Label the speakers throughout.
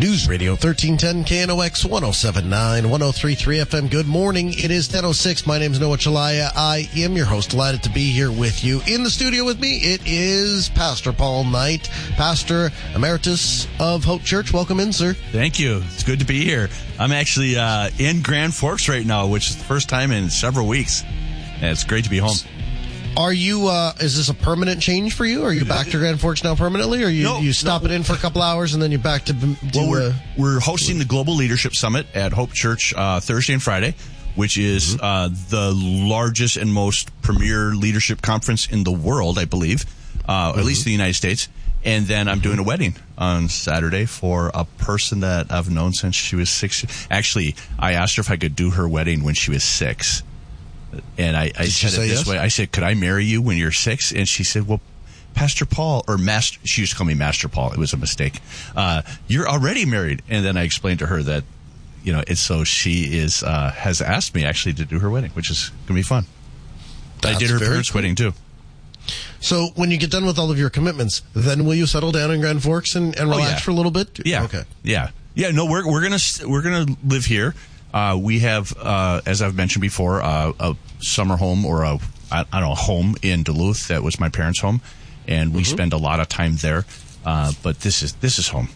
Speaker 1: News Radio 1310 KNOX 1079 1033 FM. Good morning. It is 10:06. My name is Noah Chalaya. I am your host. Delighted to be here with you. In the studio with me, it is Pastor Paul Knight, Pastor Emeritus of Hope Church. Welcome in, sir.
Speaker 2: Thank you. It's good to be here. I'm actually in Grand Forks right now, which is the first time in several weeks. And it's great to be home.
Speaker 1: Are you, is this a permanent change for you? Are you back to Grand Forks now permanently? Or you stop it in for a couple hours and then you're back to do...
Speaker 2: Well, we're hosting the Global Leadership Summit at Hope Church Thursday and Friday, which is the largest and most premier leadership conference in the world, I believe, at least in the United States. And then I'm doing a wedding on Saturday for a person that I've known since she was 6. Actually, I asked her if I could do her wedding when she was 6. And I said it this way. I said, could I marry you when you're 6? And she said, well, Pastor Paul, or Master, she used to call me Master Paul. It was a mistake. You're already married. And then I explained to her that, it's so she is, has asked me actually to do her wedding, which is going to be fun. I did her parents' wedding too.
Speaker 1: So when you get done with all of your commitments, then will you settle down in Grand Forks and relax for a little bit?
Speaker 2: Yeah.
Speaker 1: Okay.
Speaker 2: Yeah. No, we're gonna live here. We have, as I've mentioned before, a summer home or a home in Duluth that was my parents' home, and we spend a lot of time there. But this is home.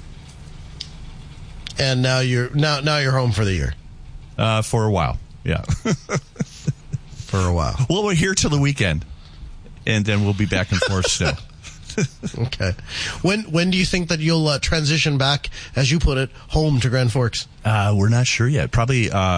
Speaker 1: And now you're home for the year.
Speaker 2: For a while, yeah.
Speaker 1: For a while.
Speaker 2: Well, we're here till the weekend, and then we'll be back and forth still.
Speaker 1: Okay. When do you think that you'll transition back, as you put it, home to Grand Forks?
Speaker 2: We're not sure yet. Probably